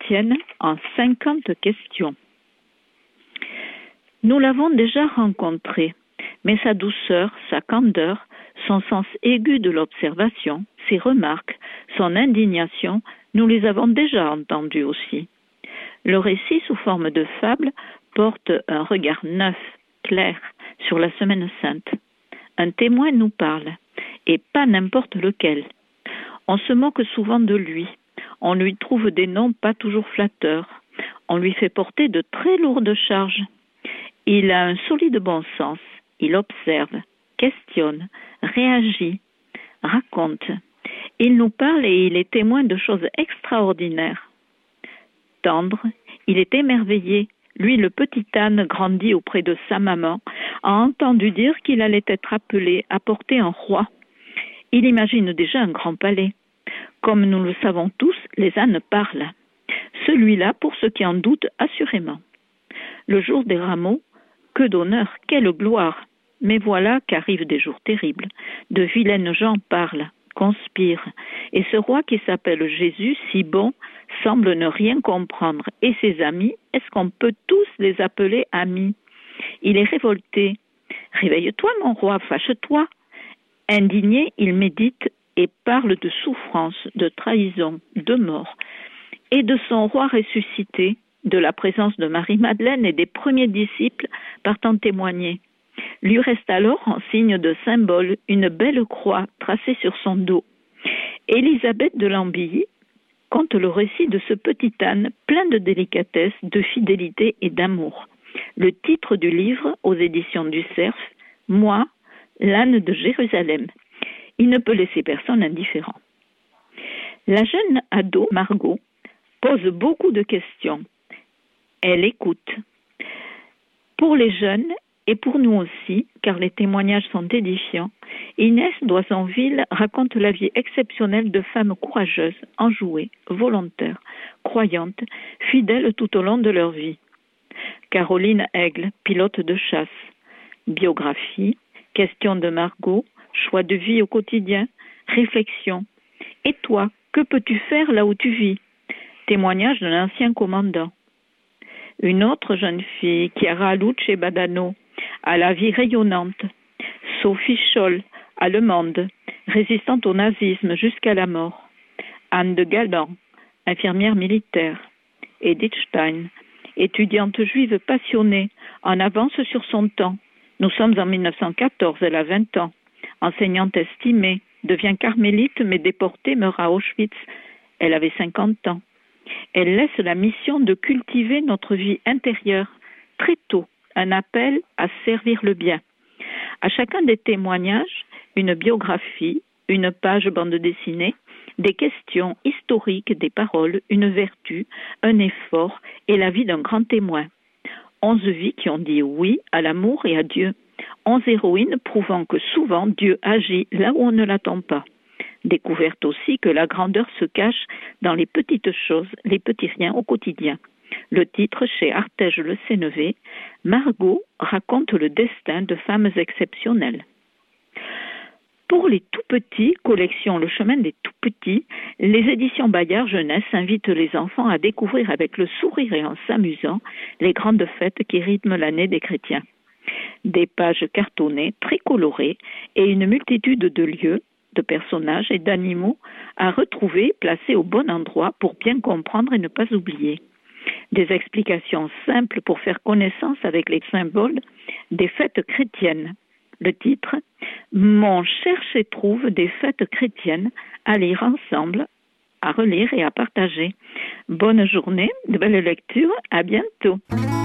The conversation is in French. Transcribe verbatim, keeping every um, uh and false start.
chrétienne en cinquante questions. Nous l'avons déjà rencontré, mais sa douceur, sa candeur, son sens aigu de l'observation, ses remarques, son indignation, nous les avons déjà entendus aussi. Le récit sous forme de fable porte un regard neuf, clair, sur la Semaine Sainte. Un témoin nous parle, et pas n'importe lequel. On se moque souvent de lui, on lui trouve des noms pas toujours flatteurs, on lui fait porter de très lourdes charges. Il a un solide bon sens, il observe, questionne, réagit, raconte. Il nous parle et il est témoin de choses extraordinaires. Tendre, il est émerveillé. Lui, le petit âne grandi auprès de sa maman, a entendu dire qu'il allait être appelé à porter un roi. Il imagine déjà un grand palais. Comme nous le savons tous, les ânes parlent. Celui-là, pour ceux qui en doutent, assurément. Le jour des rameaux, que d'honneur, quelle gloire! Mais voilà qu'arrivent des jours terribles. De vilaines gens parlent, conspirent. Et ce roi qui s'appelle Jésus, si bon, semble ne rien comprendre. Et ses amis, est-ce qu'on peut tous les appeler amis? Il est révolté. Réveille-toi, mon roi, fâche-toi. Indigné, il médite et parle de souffrance, de trahison, de mort, et de son roi ressuscité, de la présence de Marie-Madeleine et des premiers disciples partant témoigner. Lui reste alors, en signe de symbole, une belle croix tracée sur son dos. Élisabeth de Lambilly conte le récit de ce petit âne plein de délicatesse, de fidélité et d'amour. Le titre du livre, aux éditions du Cerf, « Moi, l'âne de Jérusalem ». Il ne peut laisser personne indifférent. La jeune ado, Margot, pose beaucoup de questions. Elle écoute. Pour les jeunes, et pour nous aussi, car les témoignages sont édifiants, Inès d'Oisonville raconte la vie exceptionnelle de femmes courageuses, enjouées, volontaires, croyantes, fidèles tout au long de leur vie. Caroline Aigle, pilote de chasse. Biographie, question de Margot, choix de vie au quotidien, réflexion. Et toi, que peux-tu faire là où tu vis? Témoignage d'un ancien commandant. Une autre jeune fille, Chiara Luce Badano, à la vie rayonnante. Sophie Scholl, allemande, résistante au nazisme jusqu'à la mort. Anne de Galan, infirmière militaire. Edith Stein, étudiante juive passionnée, en avance sur son temps. Nous sommes en mille neuf cent quatorze, elle a vingt ans. Enseignante estimée, devient carmélite mais déportée, meurt à Auschwitz. Elle avait cinquante ans. Elle laisse la mission de cultiver notre vie intérieure très tôt, un appel à servir le bien. À chacun des témoignages, une biographie, une page bande dessinée, des questions historiques, des paroles, une vertu, un effort et la vie d'un grand témoin. Onze vies qui ont dit oui à l'amour et à Dieu. Onze héroïnes prouvant que souvent Dieu agit là où on ne l'attend pas. Découverte aussi que la grandeur se cache dans les petites choses, les petits riens au quotidien. Le titre chez Artege Le Sénévé, Margot raconte le destin de femmes exceptionnelles. Pour les tout-petits, collection Le Chemin des tout-petits, les éditions Bayard Jeunesse invitent les enfants à découvrir avec le sourire et en s'amusant les grandes fêtes qui rythment l'année des chrétiens. Des pages cartonnées, très colorées et une multitude de lieux, de personnages et d'animaux à retrouver, placés au bon endroit pour bien comprendre et ne pas oublier. Des explications simples pour faire connaissance avec les symboles des fêtes chrétiennes. Le titre « Mon cherche et trouve des fêtes chrétiennes à lire ensemble, à relire et à partager ». Bonne journée, de belles lectures, à bientôt.